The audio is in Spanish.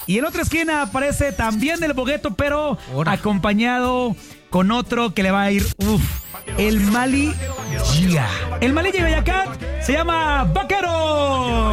Y en otra esquina aparece también el Bogueto, pero acompañado con otro que le va a ir, el Mali Gia. El Mali Gia se llama Vaquero.